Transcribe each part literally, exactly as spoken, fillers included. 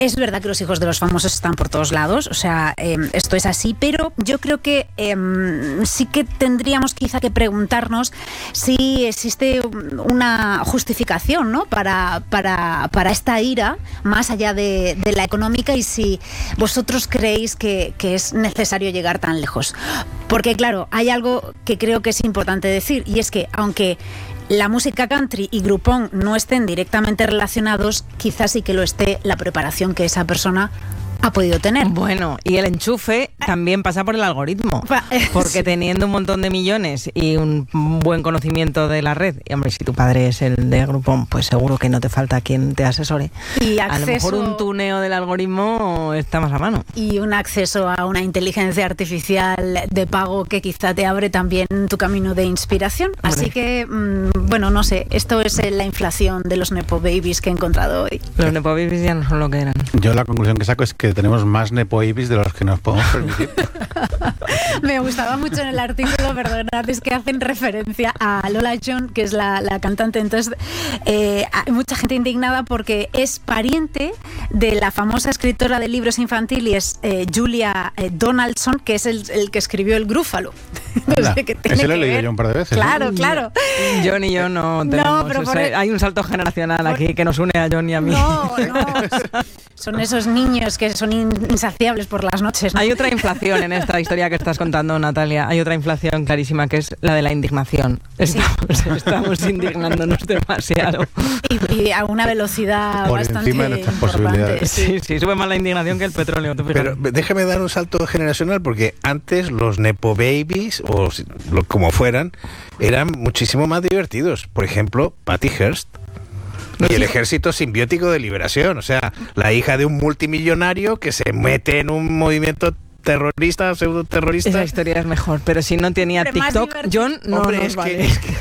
Es verdad que los hijos de los famosos están por todos lados, o sea, eh, esto es así, pero yo creo que eh, sí que tendríamos quizá que preguntarnos si existe una justificación, ¿no?, para, para, para esta ira, más allá de, de la económica, y si vosotros creéis que, que es necesario llegar tan lejos. Porque claro, hay algo que creo que es importante decir, y es que aunque la música country y groupón no estén directamente relacionados, quizás sí que lo esté la preparación que esa persona ha podido tener. Bueno, y el enchufe también pasa por el algoritmo, porque teniendo un montón de millones y un buen conocimiento de la red, y hombre, si tu padre es el de Groupon, pues seguro que no te falta quien te asesore. Y acceso, a lo mejor un tuneo del algoritmo está más a mano. Y un acceso a una inteligencia artificial de pago que quizá te abre también tu camino de inspiración. Hombre. Así que, mmm, bueno, no sé, esto es la inflación de los Nepo Babies que he encontrado hoy. Los Nepo Babies ya no son lo que eran. Yo la conclusión que saco es que tenemos más Nepo Babies de los que nos podemos permitir. Me gustaba mucho en el artículo, perdonad, es que hacen referencia a Lola John, que es la, la cantante. Entonces, eh, hay mucha gente indignada porque es pariente de la famosa escritora de libros infantiles eh, Julia eh, Donaldson, que es el, el que escribió El Grúfalo. No sé qué tiene Ese lo he leído yo un par de veces. Claro, ¿eh? claro. John y yo no tenemos. No, pero por ese, el... Hay un salto generacional por... aquí que nos une a John y a mí. No, no. Son esos niños que son insaciables por las noches, ¿no? Hay otra inflación en esta historia que estás contando, Natalia. Hay otra inflación clarísima, que es la de la indignación. Estamos, sí. estamos indignándonos demasiado. Y, y a una velocidad por bastante encima de nuestras posibilidades. Sí, sí, sube más la indignación que el petróleo. Pero déjame dar un salto generacional, porque antes los Nepo Babies, o como fueran, eran muchísimo más divertidos. Por ejemplo, Patty Hearst. Y el Ejército Simbiótico de Liberación, o sea, la hija de un multimillonario que se mete en un movimiento terrorista, pseudoterrorista. Esa historia es mejor, pero si no tenía pero TikTok, John no Hombre, nos es, vale. que, es, que,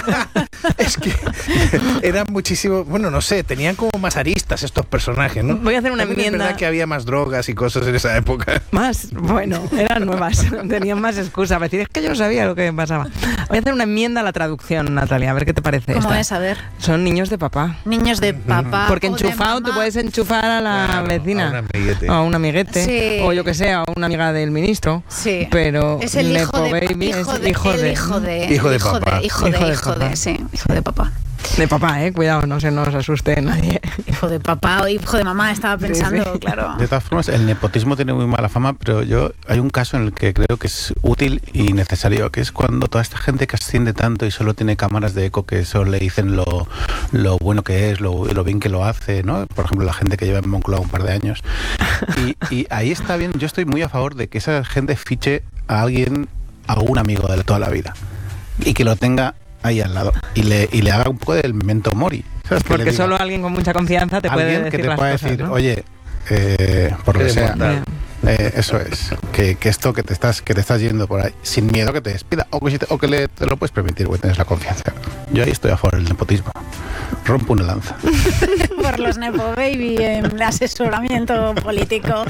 es que eran muchísimo, bueno, no sé, tenían como más aristas estos personajes, ¿no? Voy a hacer una También enmienda. Es verdad que había más drogas y cosas en esa época. Más, bueno, eran nuevas, tenían más excusas para decir, es que yo no sabía lo que pasaba. Voy a hacer una enmienda a la traducción, Natalia, a ver qué te parece. ¿Cómo esta. es? A ver. Son niños de papá. Niños de papá. Porque enchufado tú puedes enchufar a la claro, vecina. A un amiguete. O a un amiguete. Sí. O yo que sé, a una amiga del ministro. Sí. Pero es el hijo de, baby hijo es de, hijo de, hijo de hijo de papá. Hijo de, hijo de, hijo de, sí, hijo de papá. De papá, eh, cuidado, no se nos asuste nadie. Hijo de papá o hijo de mamá, estaba pensando, sí, sí. Claro. De todas formas, el nepotismo tiene muy mala fama, pero yo hay un caso en el que creo que es útil y necesario, que es cuando toda esta gente que asciende tanto y solo tiene cámaras de eco que solo le dicen lo, lo bueno que es, lo, lo bien que lo hace, ¿no? Por ejemplo, la gente que lleva en Moncloa un par de años. Y, y ahí está bien, yo estoy muy a favor de que esa gente fiche a alguien, a un amigo de toda la vida, y que lo tenga ahí al lado y le, y le haga un poco del memento mori, ¿sabes? Porque diga, solo alguien con mucha confianza te puede decir que te las pueda cosas, decir, ¿no? oye, eh, por lo que sea, eh, eso es, que, que esto que te estás que te estás yendo por ahí sin miedo que te despida o que, si te, o que le, te lo puedes permitir, porque tienes la confianza. Yo ahí estoy a favor del nepotismo. Rompo una lanza. Por los Nepo Baby en el asesoramiento político.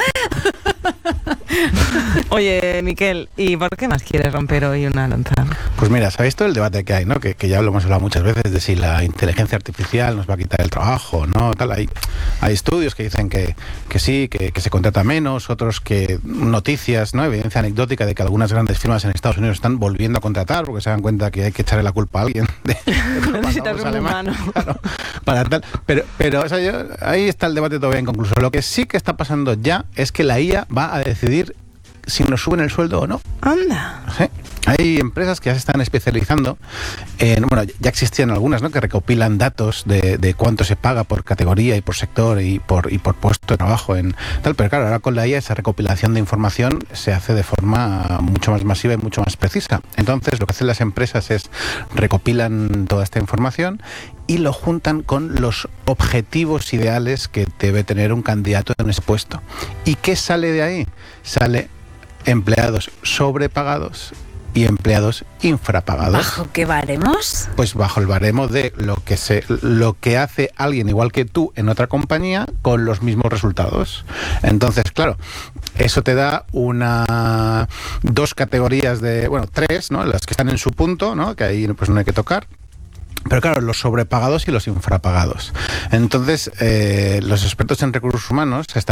Oye, Miquel, ¿y por qué más quieres romper hoy una lanza? Pues mira, ¿sabéis todo el debate que hay, no? Que, que ya lo hemos hablado muchas veces de si la inteligencia artificial nos va a quitar el trabajo, ¿no? Tal, hay, hay estudios que dicen que, que sí, que, que se contrata menos, otros que noticias, ¿no? Evidencia anecdótica de que algunas grandes firmas en Estados Unidos están volviendo a contratar porque se dan cuenta que hay que echarle la culpa a alguien. De, de Necesitas un humano. Claro, para tal. Pero, pero o sea, yo, ahí está el debate todavía inconcluso. Lo que sí que está pasando ya es que la I A va a decidir si nos suben el sueldo o no. Anda. ¿Sí? Hay empresas que ya se están especializando en, bueno, ya existían algunas, ¿no?, que recopilan datos de, de cuánto se paga por categoría y por sector y por y por puesto de trabajo en tal, pero claro, ahora con la I A esa recopilación de información se hace de forma mucho más masiva y mucho más precisa. Entonces, lo que hacen las empresas es recopilan toda esta información y lo juntan con los objetivos ideales que debe tener un candidato en ese puesto. ¿Y qué sale de ahí? Sale empleados sobrepagados y empleados infrapagados. ¿Bajo qué baremos? Pues bajo el baremo de lo que se lo que hace alguien igual que tú en otra compañía con los mismos resultados. Entonces, claro, eso te da una dos categorías de, bueno, tres, ¿no?, las que están en su punto, ¿no?, que ahí pues no hay que tocar. Pero claro, los sobrepagados y los infrapagados. Entonces, eh, los expertos en recursos humanos están